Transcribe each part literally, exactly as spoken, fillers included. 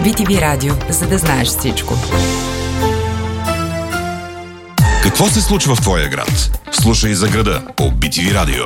би ти ви Радио, за да знаеш всичко. Какво се случва в твоя град? Слушай за града по би ти ви Радио.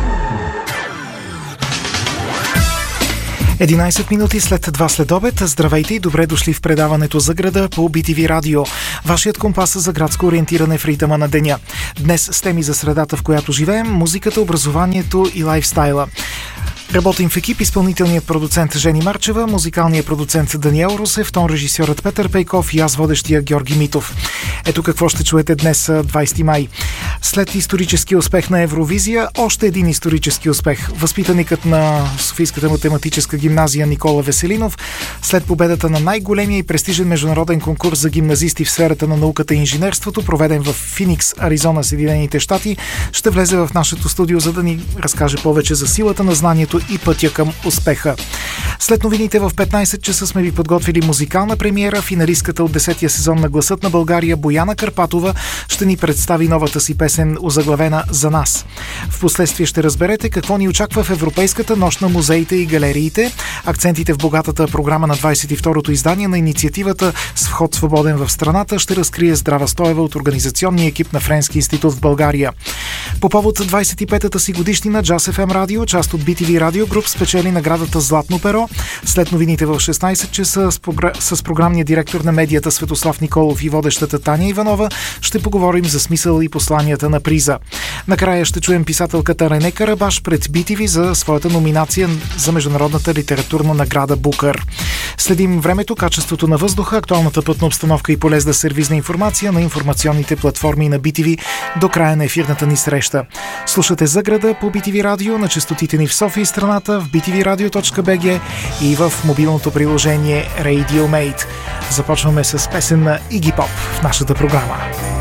единайсет минути след два следобед. Здравейте и добре дошли в предаването за града по би ти ви Радио. Вашият компас за градско ориентиране в ритъма на деня. Днес с теми за средата, в която живеем, музиката, образованието и лайфстайла. Работим в екип изпълнителният продуцент Жени Марчева, музикалният продуцент Даниел Русев, тон режисьорът Петър Пейков и аз водещия Георги Митов. Ето какво ще чуете днес, двайсети май. След исторически успех на Евровизия, още един исторически успех. Възпитаникът на Софийската математическа гимназия Никола Веселинов, след победата на най-големия и престижен международен конкурс за гимназисти в сферата на науката и инженерството, проведен в Финикс, Аризона, Съединените щати, ще влезе в нашето студио, за да ни разкаже повече за силата на знанието и пътя към успеха. След новините в петнайсет часа сме ви подготвили музикална премиера. Финалистката от десетия сезон на Гласът на България Бояна Карпатова ще ни представи новата си песен, озаглавена "За нас". Впоследствие ще разберете какво ни очаква в Европейската нощ на музеите и галериите, акцентите в богатата програма на двайсет и второто издание на инициативата "С вход свободен в страната" ще разкрие Здрава Стоева от организационния екип на Френски институт в България. По повод двайсет и петата си годишнина Джаз еф ем Радио, част от би ти ви Радио Груп, спечели наградата Златно перо. След новините в шестнайсет часа с, програ... с програмния директор на медията Светослав Николов и водещата Таня Иванова ще поговорим за смисъл и посланията на приза. Накрая ще чуем писателката Рене Карабаш пред би ти ви за своята номинация за международната литературна награда Букър. Следим времето, качеството на въздуха, актуалната пътна обстановка и полезна сервизна информация на информационните платформи на би ти ви до края на ефирната ни среща. Слушате за града по би ти ви Радио на честотите ни в София и страната, в би ти ви радио точка би джи и в мобилното приложение Radio Mate. Започваме с песен на Игги Поп в нашата програма.